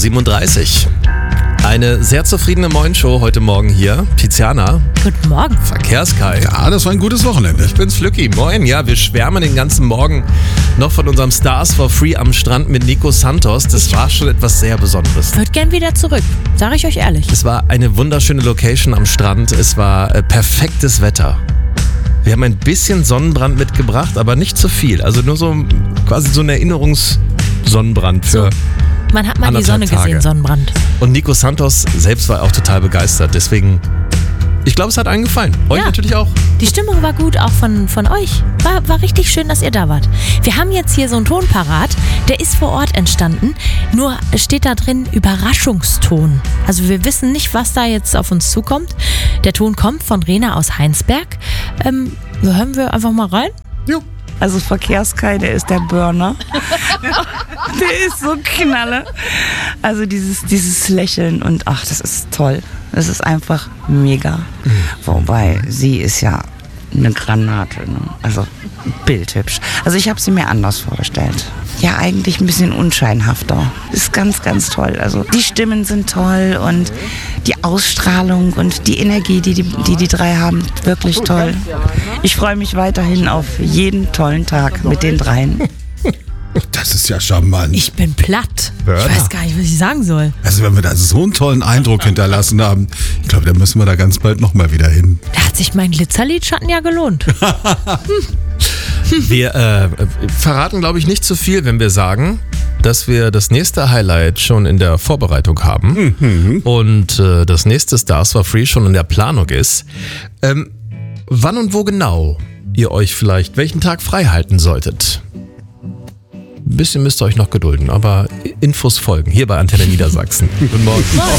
7:37 Uhr. Eine sehr zufriedene Morgenshow heute Morgen hier. Tiziana. Guten Morgen. Verkehrskai. Ja, das war ein gutes Wochenende. Ich bin's, Flücki. Moin. Ja, wir schwärmen den ganzen Morgen noch von unserem Stars for Free am Strand mit Nico Santos. Das war schon etwas sehr Besonderes. Würde gern wieder zurück, sage ich euch ehrlich. Es war eine wunderschöne Location am Strand. Es war perfektes Wetter. Wir haben ein bisschen Sonnenbrand mitgebracht, aber nicht zu viel. Also nur so quasi so ein Erinnerungssonnenbrand für Man hat mal die Sonne Tage gesehen, Sonnenbrand. Und Nico Santos selbst war auch total begeistert. Deswegen, ich glaube, es hat allen gefallen. Euch Ja. natürlich auch. Die Stimmung war gut, auch von euch. War richtig schön, dass ihr da wart. Wir haben jetzt hier so einen Ton parat, der ist vor Ort entstanden. Nur steht da drin Überraschungston. Also wir wissen nicht, was da jetzt auf uns zukommt. Der Ton kommt von Rena aus Heinsberg. Hören wir einfach mal rein? Jo. Also Verkehrskai, der ist der Burner. Der ist so knalle. Also dieses Lächeln und ach, das ist toll. Das ist einfach mega. Wobei, sie ist ja eine Granate, ne? Also bildhübsch. Also ich habe sie mir anders vorgestellt. Ja, eigentlich ein bisschen unscheinhafter. Ist ganz, ganz toll. Also die Stimmen sind toll und die Ausstrahlung und die Energie, die drei haben, wirklich toll. Ich freue mich weiterhin auf jeden tollen Tag mit den dreien. Das ist ja charmant. Ich bin platt. Burner. Ich weiß gar nicht, was ich sagen soll. Also wenn wir da so einen tollen Eindruck hinterlassen haben, ich glaube, da müssen wir da ganz bald nochmal wieder hin. Da hat sich mein Glitzerlidschatten ja gelohnt. Wir verraten, glaube ich, nicht zu viel, wenn wir sagen, dass wir das nächste Highlight schon in der Vorbereitung haben und das nächste Stars for Free schon in der Planung ist. Wann und wo genau ihr euch vielleicht welchen Tag frei halten solltet. Ein bisschen müsst ihr euch noch gedulden, aber Infos folgen hier bei Antenne Niedersachsen. Guten Morgen.